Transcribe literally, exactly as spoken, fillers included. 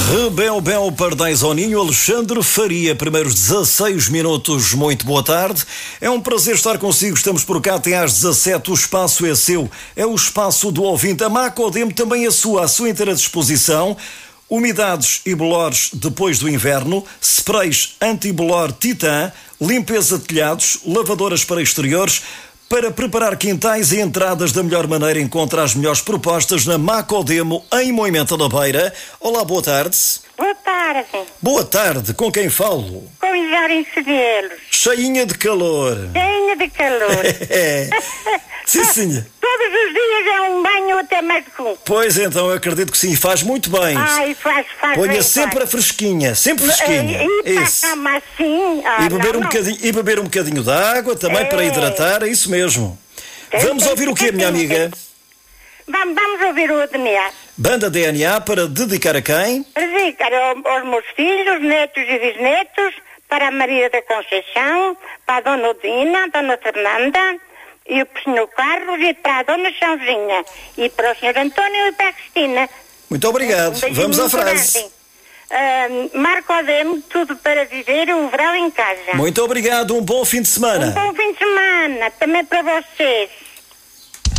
Rebel Pardais ao Ninho, Alexandre Faria, primeiros dezasseis minutos, muito boa tarde. É um prazer estar consigo, estamos por cá até às dezassete, o espaço é seu, é o espaço do ouvinte. A Macodemo também é sua, à sua inteira disposição. Umidades e bolores depois do inverno, sprays anti-bolor Titan, limpeza de telhados, lavadoras para exteriores. Para preparar quintais e entradas da melhor maneira, encontra as melhores propostas na Macodemo, em Moimenta da Beira. Olá, boa tarde. Boa tarde. Boa tarde, com quem falo? Com Isarem Cedelos. Cheinha de calor. Cheinha de calor. É. Sim, senhor. Todos os dias é um banho até mais que um. Pois então, eu acredito que sim, faz muito bem. Ai, faz, faz Ponha bem, sempre faz. a fresquinha, sempre fresquinha. E, e Isso. passa assim. Ah, E beber, não, um não. bocadinho, e beber um bocadinho de água também É. para hidratar, é isso mesmo. Tem, Vamos tem, ouvir o quê, tem, minha tem, amiga? Vamos, vamos ouvir o D N A. Banda D N A para dedicar a quem? Dedicar ao- aos meus filhos, netos e bisnetos, para a Maria da Conceição, para a Dona Odina, a Dona Fernanda, e para o senhor Carlos, e para a Dona Chãozinha, e para o senhor António e para a Cristina. Muito obrigado. Um beijinho Vamos à muito frase. grande. Ah, Macodemo, tudo para viver o verão em casa. Muito obrigado, um bom fim de semana. Um bom fim de semana, também para vocês.